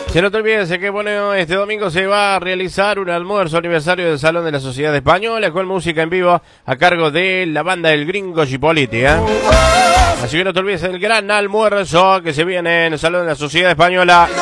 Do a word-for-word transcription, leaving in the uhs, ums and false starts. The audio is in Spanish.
Si no te olvides que bueno, este domingo se va a realizar un almuerzo aniversario del Salón de la Sociedad Española con música en vivo a cargo de la banda El Gringo Chipoliti, ¿eh? Así que no te olvides del gran almuerzo que se viene en el Salón de la Sociedad Española.